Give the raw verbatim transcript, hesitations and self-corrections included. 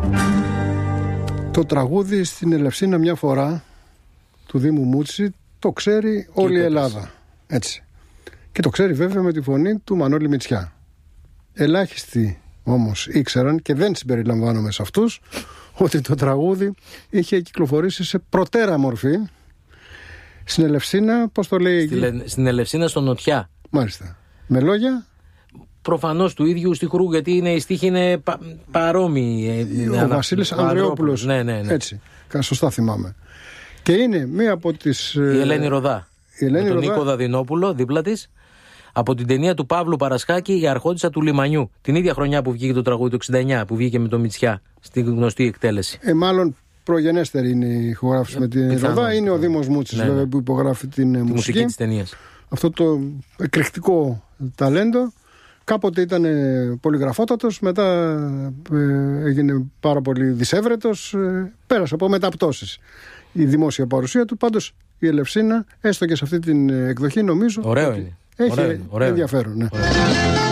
Το τραγούδι στην Ελευσίνα μια φορά του Δήμου Μούτσι το ξέρει όλη η Ελλάδα. Έτσι. Και το ξέρει βέβαια με τη φωνή του Μανώλη Μητσιά. Ελάχιστοι όμως ήξεραν, και δεν συμπεριλαμβάνομαι σε αυτούς, ότι το τραγούδι είχε κυκλοφορήσει σε προτέρα μορφή στην Ελευσίνα, πώς το λέει Στη, εκεί? Στην Ελευσίνα, στο Νοτιά. Μάλιστα. Με λόγια προφανώς του ίδιου στιχρού, γιατί είναι, οι στίχοι είναι πα, παρόμοιοι. Ο ανα... Βασίλης Ανδρεόπουλος. Ναι, ναι, ναι. Έτσι. Σωστά θυμάμαι. Και είναι μία από τις. Η Ελένη Ροδά. Η Ελένη με τον Ροδά... Νίκο Δαδυνόπουλο δίπλα της. Από την ταινία του Παύλου Παρασκάκη, η Αρχόντισσα του Λιμανιού. Την ίδια χρονιά που βγήκε το τραγούδι, το εξήντα εννιά, που βγήκε με το Μητσιά, στη γνωστή εκτέλεση. Ε, μάλλον προγενέστερη είναι η ηχογράφηση ε, με την πιθανό, Ροδά. Είναι ο Δήμος Μούτσης, ναι, βέβαια, που υπογράφει την τη μουσική, μουσική της ταινίας. Αυτό το εκρηκτικό ταλέντο. Κάποτε ήταν πολυγραφότατος, μετά ε, έγινε πάρα πολύ δισεύρετος, ε, πέρασε από μεταπτώσεις η δημόσια παρουσία του. Πάντως η Ελευσίνα, έστω και σε αυτή την εκδοχή, νομίζω ωραίο είναι. έχει ωραίο είναι. Ωραίο ενδιαφέρον. Ναι. Ωραίο.